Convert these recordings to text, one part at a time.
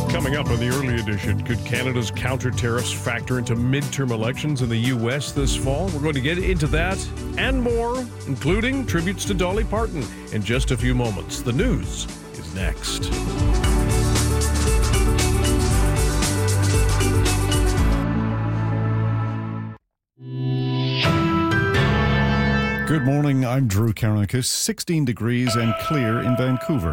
Coming up on the early edition, could Canada's counter tariffs factor into midterm elections in the U.S. this fall? We're going to get into that and more, including tributes to Dolly Parton in just a few moments. The news is next. Good morning, I'm Drew Karakis. 16 degrees and clear in Vancouver.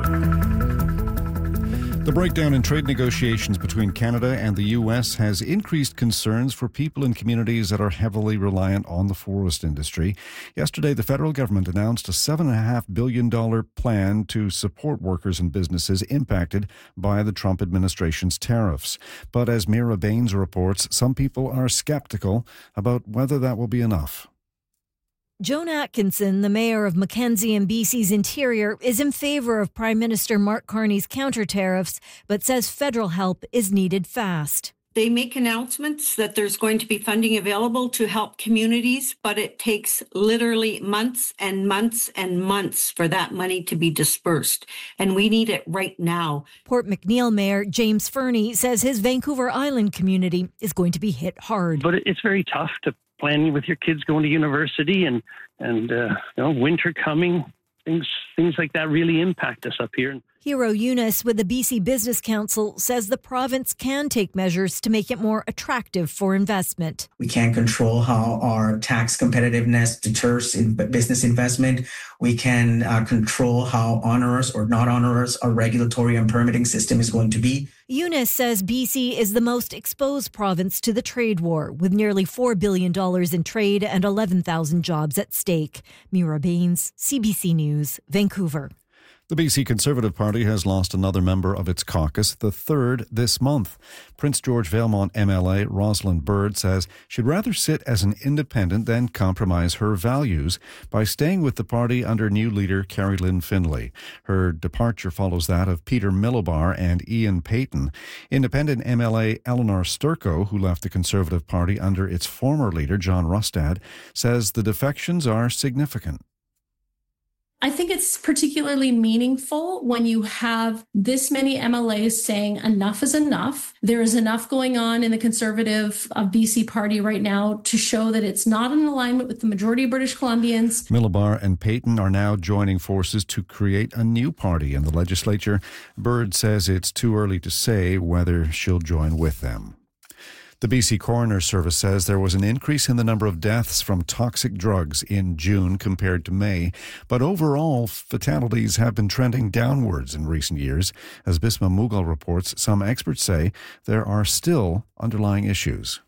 The breakdown in trade negotiations between Canada and the U.S. has increased concerns for people in communities that are heavily reliant on the forest industry. Yesterday, the federal government announced a $7.5 billion plan to support workers and businesses impacted by the Trump administration's tariffs. But as Mira Baines reports, some people are skeptical about whether that will be enough. Joan Atkinson, the mayor of Mackenzie and BC's Interior, is in favour of Prime Minister Mark Carney's counter-tariffs, but says federal help is needed fast. They make announcements that there's going to be funding available to help communities, but it takes literally months and months and months for that money to be dispersed. And we need it right now. Port McNeill Mayor James Fernie says his Vancouver Island community is going to be hit hard. But it's very tough to plan with your kids going to university and winter coming. Things like that really impact us up here. Hero Eunice with the BC Business Council says the province can take measures to make it more attractive for investment. We can't control how our tax competitiveness deters business investment. We can control how onerous or not onerous our regulatory and permitting system is going to be. Eunice says BC is the most exposed province to the trade war, with nearly $4 billion in trade and 11,000 jobs at stake. Mira Baines, CBC News, Vancouver. The BC Conservative Party has lost another member of its caucus, the third this month. Prince George Valemount MLA Rosalind Bird says she'd rather sit as an independent than compromise her values by staying with the party under new leader Carrie Lynn Findlay. Her departure follows that of Peter Milobar and Ian Payton. Independent MLA Eleanor Sturko, who left the Conservative Party under its former leader John Rustad, says the defections are significant. I think it's particularly meaningful when you have this many MLAs saying enough is enough. There is enough going on in the Conservative BC Party right now to show that it's not in alignment with the majority of British Columbians. Milobar and Payton are now joining forces to create a new party in the legislature. Bird says it's too early to say whether she'll join with them. The BC Coroner Service says there was an increase in the number of deaths from toxic drugs in June compared to May, but overall fatalities have been trending downwards in recent years. As Bisma Mughal reports, some experts say there are still underlying issues.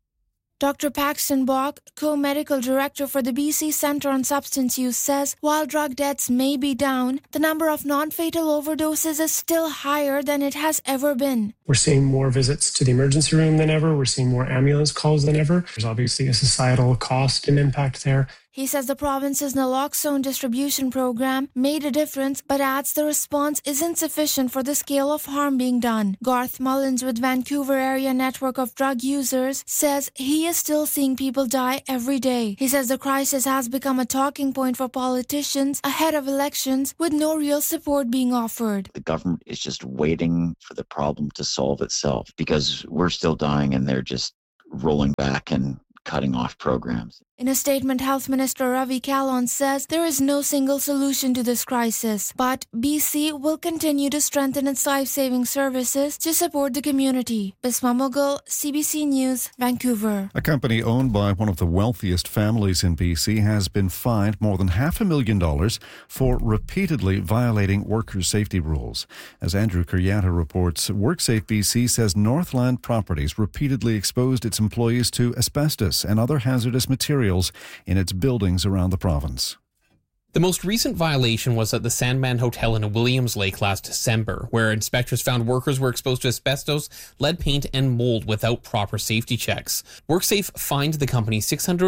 Dr. Paxton Bach, co-medical director for the BC Centre on Substance Use, says while drug deaths may be down, the number of non-fatal overdoses is still higher than it has ever been. We're seeing more visits to the emergency room than ever. We're seeing more ambulance calls than ever. There's obviously a societal cost and impact there. He says the province's naloxone distribution program made a difference, but adds the response isn't sufficient for the scale of harm being done. Garth Mullins with Vancouver Area Network of Drug Users says he is still seeing people die every day. He says the crisis has become a talking point for politicians ahead of elections with no real support being offered. The government is just waiting for the problem to solve itself because we're still dying and they're just rolling back and cutting off programs. In a statement, Health Minister Ravi Kahlon says there is no single solution to this crisis, but BC will continue to strengthen its life-saving services to support the community. Bisma Mughal, CBC News, Vancouver. A company owned by one of the wealthiest families in BC has been fined more than $500,000 for repeatedly violating workers' safety rules. As Andrew Kuryatta reports, WorkSafe BC says Northland Properties repeatedly exposed its employees to asbestos and other hazardous materials in its buildings around the province. The most recent violation was at the Sandman Hotel in Williams Lake last December, where inspectors found workers were exposed to asbestos, lead paint, and mold without proper safety checks. WorkSafe fined the company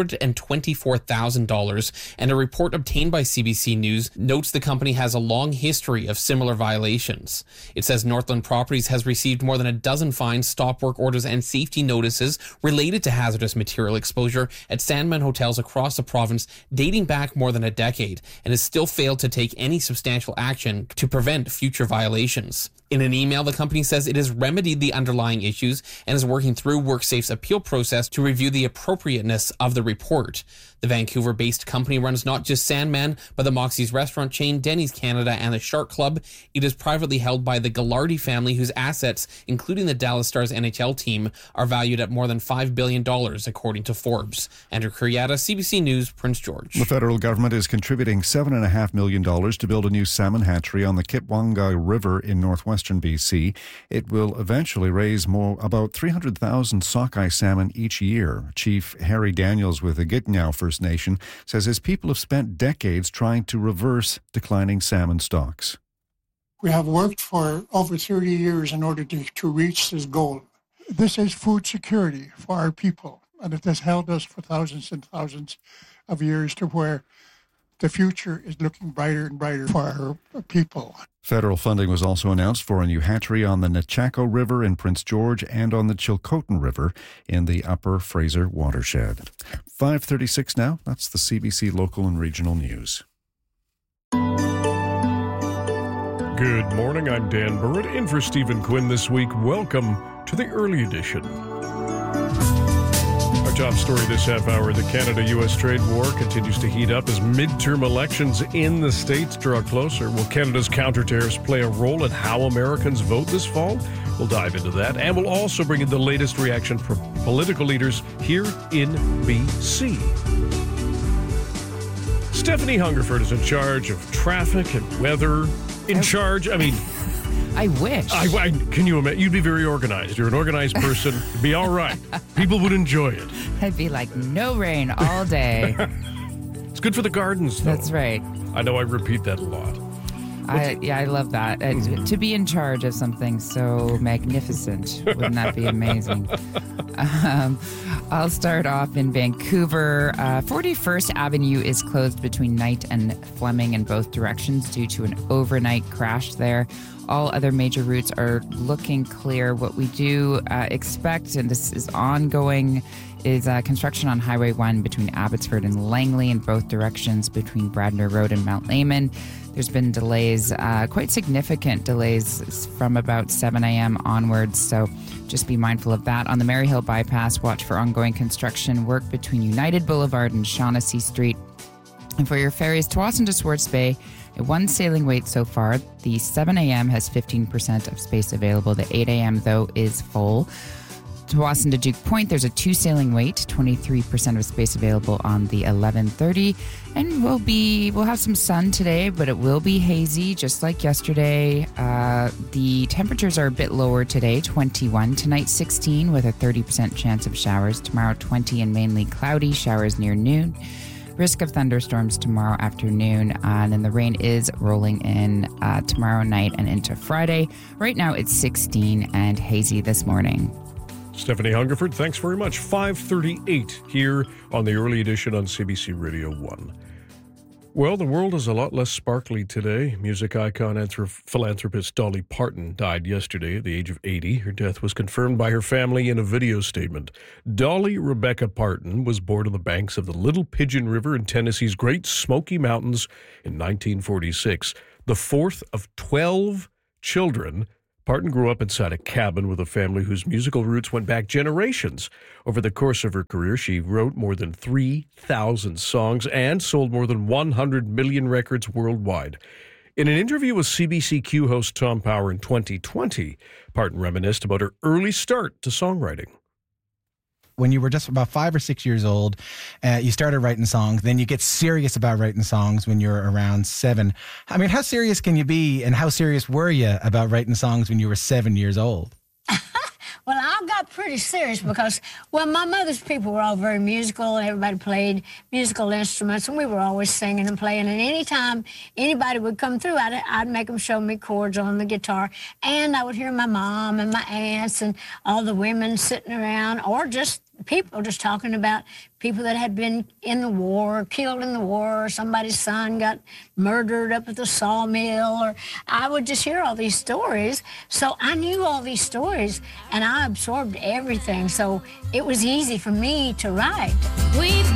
$624,000, and a report obtained by CBC News notes the company has a long history of similar violations. It says Northland Properties has received more than a dozen fines, stop work orders, and safety notices related to hazardous material exposure at Sandman hotels across the province dating back more than a decade, and has still failed to take any substantial action to prevent future violations. In an email, the company says it has remedied the underlying issues and is working through WorkSafe's appeal process to review the appropriateness of the report. The Vancouver-based company runs not just Sandman, but the Moxie's restaurant chain, Denny's Canada, and the Shark Club. It is privately held by the Ghilardi family, whose assets, including the Dallas Stars NHL team, are valued at more than $5 billion, according to Forbes. Andrew Kuriata, CBC News, Prince George. The federal government is contributing $7.5 million to build a new salmon hatchery on the Kitwanga River in northwestern BC. It will eventually raise about 300,000 sockeye salmon each year. Chief Harry Daniels with the Gitnao First Nation says his people have spent decades trying to reverse declining salmon stocks. We have worked for over 30 years in order to reach this goal. This is food security for our people, and it has held us for thousands and thousands of years to where the future is looking brighter and brighter for our people. Federal funding was also announced for a new hatchery on the Nechako River in Prince George and on the Chilcotin River in the Upper Fraser watershed. 5:36 now. That's the CBC local and regional news. Good morning. I'm Dan Burrett in for Stephen Quinn this week. Welcome to the early edition. Our top story this half hour, the Canada-U.S. trade war continues to heat up as midterm elections in the States draw closer. Will Canada's counter-tariffs play a role in how Americans vote this fall? We'll dive into that. And we'll also bring in the latest reaction from political leaders here in BC. Stephanie Hungerford is in charge of traffic and weather. I wish. Can you imagine? You'd be very organized. You're an organized person. It'd be all right. People would enjoy it. I'd be like, no rain all day. It's good for the gardens, though. That's right. I know I repeat that a lot. I love that. To be in charge of something so magnificent. Wouldn't that be amazing? I'll start off in Vancouver. 41st Avenue is closed between Knight and Fleming in both directions due to an overnight crash there. All other major routes are looking clear. What we do expect, and this is ongoing, is construction on Highway 1 between Abbotsford and Langley in both directions between Bradner Road and Mount Lehman. There's been delays, quite significant delays from about 7 a.m. onwards, so just be mindful of that. On the Maryhill Bypass, watch for ongoing construction work between United Boulevard and Shaughnessy Street. And for your ferries, Tsawwassen to Swartz Bay, one sailing wait so far. The 7 a.m. has 15% of space available. The 8 a.m., though, is full. Tsawwassen to Duke Point, there's a 2 sailing wait, 23% of space available on the 11:30. And we'll have some sun today, but it will be hazy, just like yesterday. The temperatures are a bit lower today, 21. Tonight, 16 with a 30% chance of showers. Tomorrow, 20 and mainly cloudy, showers near noon. Risk of thunderstorms tomorrow afternoon, and then the rain is rolling in tomorrow night and into Friday. Right now, it's 16 and hazy this morning. Stephanie Hungerford, thanks very much. 5:38 here on the early edition on CBC Radio 1. Well, the world is a lot less sparkly today. Music icon and philanthropist Dolly Parton died yesterday at the age of 80. Her death was confirmed by her family in a video statement. Dolly Rebecca Parton was born on the banks of the Little Pigeon River in Tennessee's Great Smoky Mountains in 1946. The fourth of 12 children, Parton grew up inside a cabin with a family whose musical roots went back generations. Over the course of her career, she wrote more than 3,000 songs and sold more than 100 million records worldwide. In an interview with CBCQ host Tom Power in 2020, Parton reminisced about her early start to songwriting. When you were just about 5 or 6 years old, you started writing songs. Then you get serious about writing songs when you're around 7. I mean, how serious can you be, and how serious were you about writing songs when you were 7 years old? Well, I got pretty serious because, well, my mother's people were all very musical. Everybody played musical instruments, and we were always singing and playing. And anytime anybody would come through, I'd make them show me chords on the guitar. And I would hear my mom and my aunts and all the women sitting around, or just people just talking about people that had been in the war, killed in the war, or somebody's son got murdered up at the sawmill, or I would just hear all these stories. So I knew all these stories, and I absorbed everything. So it was easy for me to write.